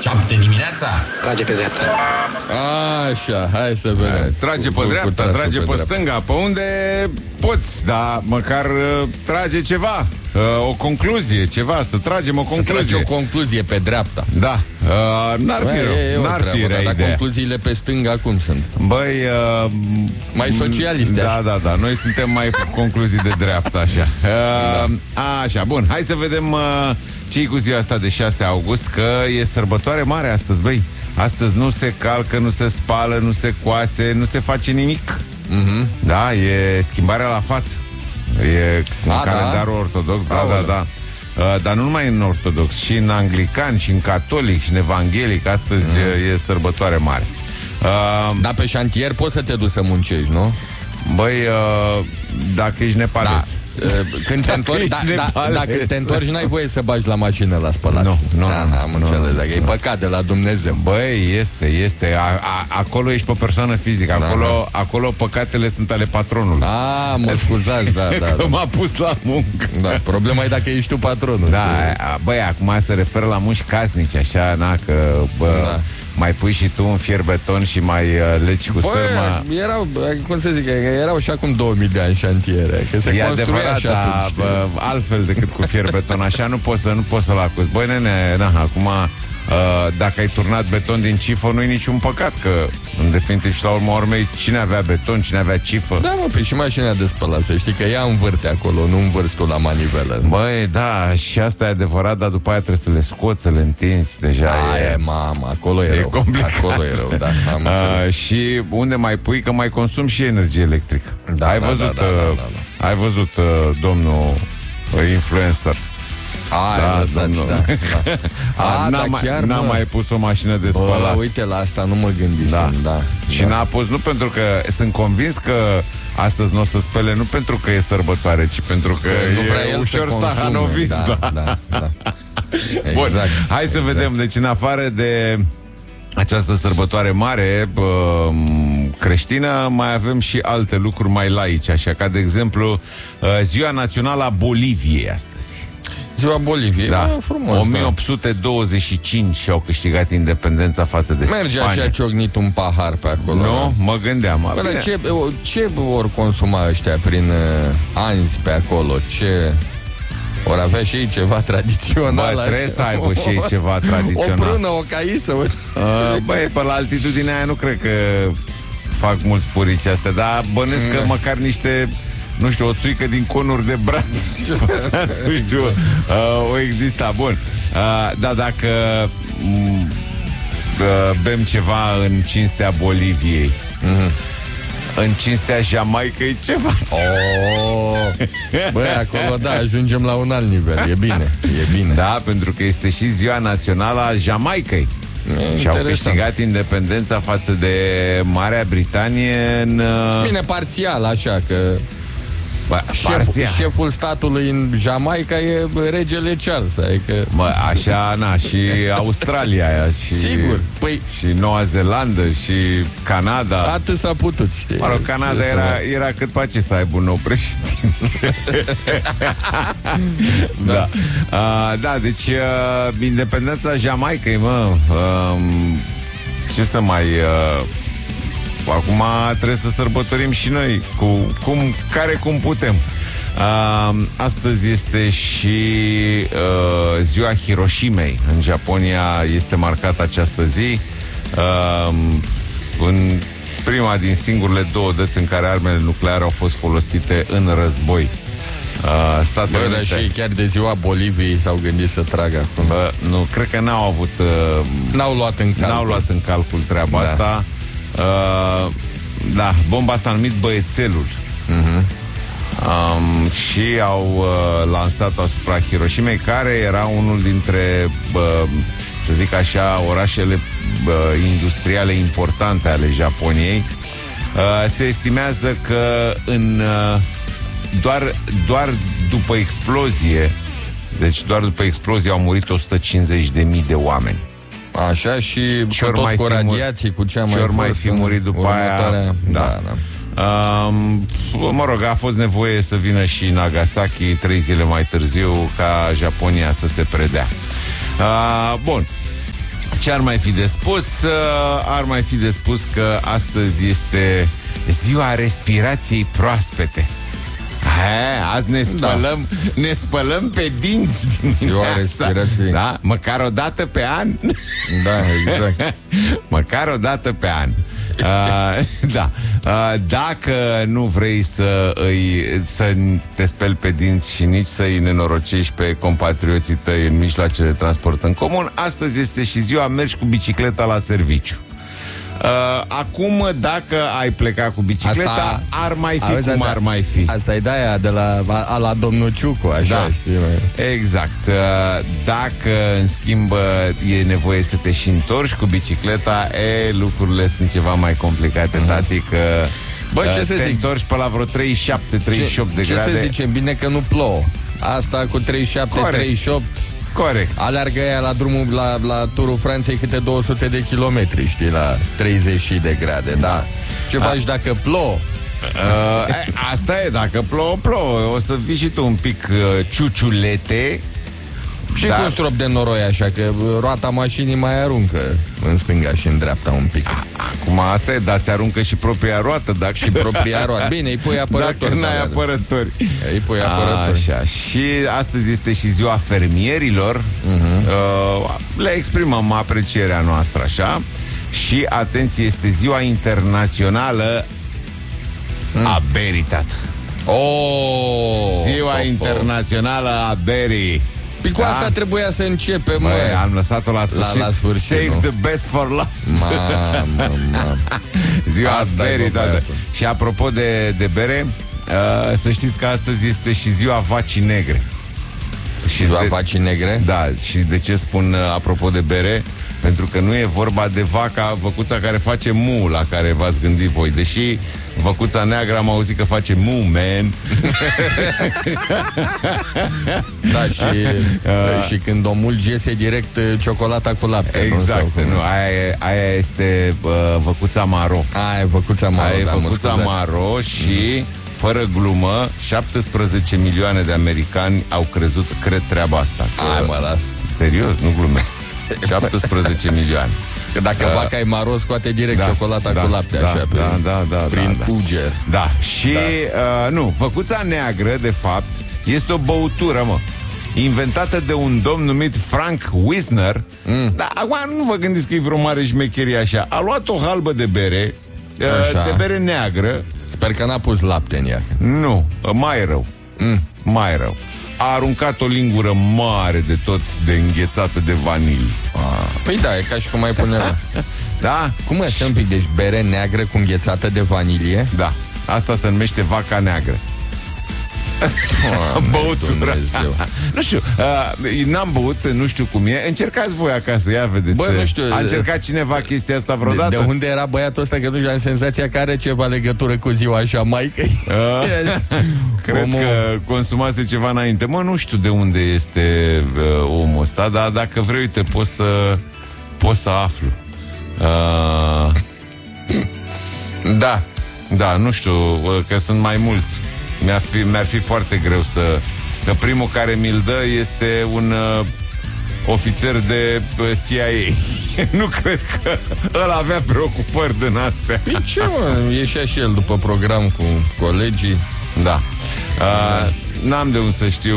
7 dimineața. Trage pe dreapta. Așa, hai să vedem. Trage pe dreapta, trage pe stânga. Pe unde poți, dar măcar trage ceva. O concluzie, ceva, să tragem o concluzie. Să tragi o concluzie pe dreapta. Da, n-ar fi rău, n-ar fi rea dar ideea. concluziile pe stânga cum sunt? Băi, mai socialiste. Da, noi suntem mai concluzii de dreapta, așa. Așa, bun, hai să vedem ce-i cu ziua asta de 6 august, că e sărbătoare mare astăzi, băi. Astăzi nu se calcă, nu se spală, nu se coase, nu se face nimic. Da, e schimbarea la față. E un calendarul ortodox, da. Dar nu numai în ortodox, și în anglican, și în catolic, și în evanghelic. Astăzi e sărbătoare mare. Dar pe șantier poți să te duci să muncești, nu? Băi, dacă ești nepalez. Da. Când te întorci, dacă te întorci, n-ai voie să bagi la mașină la spălat. Nu. Am înțeles, dacă e păcat de la Dumnezeu. Băi, este. Acolo ești pe persoană fizică. Acolo păcatele sunt ale patronului. Mă scuzați, da. Că m-a pus la muncă. Da, problema e dacă ești tu patronul. Da, băi, acum se referă la munci casnici, așa, că mai pui și tu un fier beton și mai legi cu sârma. Cum să zic, erau și acum 2000 de ani șantiere, că se construia și atunci. Altfel decât cu fier beton, așa nu poți să-l acuzi. Băi, nene, acum dacă ai turnat beton din cifă, nu e niciun păcat, că în definitiv și la urma urmei, cine avea beton, cine avea cifă. Da, pe și mașina de spălat, să știi că ea învârte acolo, nu învârți tu la manivelă. Băi, da, și asta e adevărat, dar după aia trebuie să le scoți, să le întinzi. Deja acolo e rău. Complicat. Acolo e rău, da. Și unde mai pui, că mai consumi și energie electrică. Ai văzut, domnul influencer. N-a mai pus o mașină de spălat. Uite, la asta nu mă gândisem. Și n-a pus, nu pentru că sunt convins că astăzi nu o să spele, nu pentru că e sărbătoare, ci pentru că e ușor stahanovit. Bun, hai să vedem. Deci în afară de această sărbătoare mare creștină, mai avem și alte lucruri mai laice, așa ca de exemplu Ziua Națională a Boliviei astăzi. Ziua Boliviei, frumos. 1825 și-au câștigat independența față de Spania. Merge așa ciocnit un pahar pe acolo. Nu? Mă gândeam. Ce vor consuma ăștia prin anzi pe acolo? Ce... Ori avea și ei ceva tradițional. Bă, trebuie să aibă și ei ceva tradițional. O prună, o caisă. Băi, pe la altitudinea aia nu cred că fac mulți purici astea, dar bănesc că măcar niște... Nu știu, o țuică din conuri de braț. Nu știu, o exista. Bun. Da, dacă bem ceva în cinstea Boliviei, în cinstea Jamaicăi, ce faci? Băi, acolo, da, ajungem la un alt nivel. E bine. Da, pentru că este și Ziua Națională a Jamaicăi. Și au câștigat independența față de Marea Britanie în... Bine, parțial, așa că... Șeful statului în Jamaica e regele Charles, adică... Așa, și Australia și, sigur, și Noua Zeelandă și Canada. Atât s-a putut, știi. Mă rog, Canada era cât pace să aibă un nou președinte. Da, deci independența Jamaicăi, ce să mai... Acum trebuie să sărbătorim și noi cum putem. Astăzi este și ziua Hiroshimei. În Japonia este marcată această zi, în prima din singurele două dăți în care armele nucleare au fost folosite în război. Statele Unite. Și chiar de ziua Boliviei s-au gândit să tragă acum. Nu, cred că n-au avut N-au luat în calcul treaba asta. Bomba s-a numit Băiețelul. Și au lansat-o asupra Hiroshimei, care era unul dintre, să zic așa, orașele industriale importante ale Japoniei. Se estimează că doar după explozie, deci doar după explozie au murit 150.000 de oameni. Așa, și tot cu radiații, cu ce am mai fi murit după aia. Mă rog, a fost nevoie să vină și Nagasaki 3 zile mai târziu ca Japonia să se predea. Bun. Ce ar mai fi de spus? Ar mai fi de spus că astăzi este ziua respirației proaspete. Azi ne spălăm pe dinți ziua respirației. Da? Măcar o dată pe an. Da, exact. Măcar o dată pe an. Da. Dacă nu vrei să te speli pe dinți și nici să-i nenorocești pe compatrioții tăi în mijloace de transport în comun, astăzi este și ziua mergi cu bicicleta la serviciu. Acum, dacă ai plecat cu bicicleta, asta, ar mai fi cum ar mai fi. Asta e de-aia de la domnul Ciucu, așa, da. Știi? Exact. Dacă, în schimb, e nevoie să te și întorci cu bicicleta, lucrurile sunt ceva mai complicate, tati, că te întorci pe la vreo 37-38 de grade. Ce să zicem, bine că nu plouă. Asta cu 37-38. Corect. Aleargă ea la drumul la Turul Franței câte 200 de kilometri, știi, la 30 de grade, da. Ce faci dacă plouă? Asta e, dacă plouă. O să vii și tu un pic ciuciulete. Și cu un strop de noroi, așa că roata mașinii mai aruncă în stânga și în dreapta un pic. Acum asta e, dar ți aruncă și propria roată. Și propria roată. Bine, îi pui apărători. Dacă n-ai apărători. Îi pui apărători. Așa. Și astăzi este și ziua fermierilor. Le exprimăm aprecierea noastră, așa. Și, atenție, este ziua internațională a berii, tată. Ziua internațională a berii. Păi cu asta trebuia să începem, mă. Am lăsat-o la sfârșit. Save the best for last. Mamă. Ziua berii, tată. Și apropo de bere, să știți că astăzi este și ziua vacii negre. Ziua vacii negre? Da, și de ce spun apropo de bere? Pentru că nu e vorba de văcuța care face mu, la care v-ați gândit voi. Deși văcuța neagră am auzit că face mu, man. Da, și când o mulgi iese direct ciocolata cu lapte. Exact, aia este văcuța maro. Aia e văcuța maro, aia e văcuța maro și... Fără glumă, 17 milioane de americani au cred treaba asta. Hai, mă, las. Serios, nu glumesc. 17 milioane. Că dacă vaca e maro, scoate direct ciocolata cu lapte, așa, prin uger. Da, și, văcuța neagră, de fapt, este o băutură, mă, inventată de un domn numit Frank Wisner. Dar acum nu vă gândiți că e vreo mare șmecherie așa. A luat o halbă de bere, de bere neagră. Sper că n-a pus lapte în ea. Nu, mai rău. Mai rău. A aruncat o lingură mare de tot de înghețată de vanilie. Păi da, e ca și cum mai pune la... Da? Cum este un pic? Deci bere neagră cu înghețată de vanilie? Da, asta se numește vaca neagră. Băutura. Nu știu, n-am băut, nu știu cum e. Încercați voi acasă, ia vedeți. Bă, nu știu, a încercat cineva chestia asta vreodată? De unde era băiatul ăsta? Că nu am senzația că are ceva legătură cu ziua Jamaicăi. Cred că consumase ceva înainte. Mă, nu știu de unde este omul ăsta, dar dacă vrei, uite, poți să aflu. Da, nu știu, că sunt mai mulți. Mi-ar fi foarte greu că primul care mi-l dă este un ofițer de CIA. Nu cred că ăla avea preocupări din astea. Păi ce, mă? Ieșea și el după program cu colegii. Da. N-am de unde să știu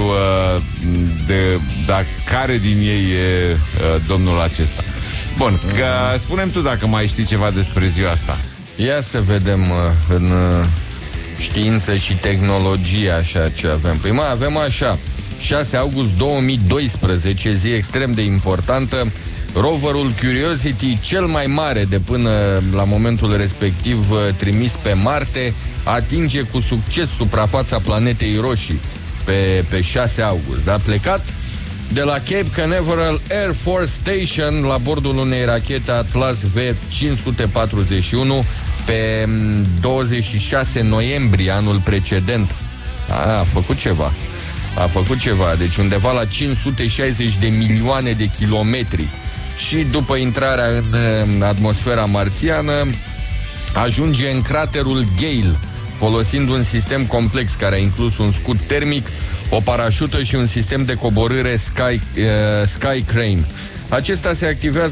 care din ei e domnul acesta. Bun, că spune-mi tu dacă mai știi ceva despre ziua asta. Ia să vedem în știință și tehnologie, așa ce avem. Păi mai avem așa, 6 august 2012, zi extrem de importantă. Roverul Curiosity, cel mai mare de până la momentul respectiv trimis pe Marte, atinge cu succes suprafața planetei roșii pe 6 august. A plecat de la Cape Canaveral Air Force Station la bordul unei rachete Atlas V-541 pe 26 noiembrie anul precedent. A făcut ceva, deci undeva la 560 de milioane de kilometri. Și după intrarea în atmosfera marțiană ajunge în craterul Gale, folosind un sistem complex care a inclus un scut termic, o parașută și un sistem de coborâre Sky Crane. Acesta se activează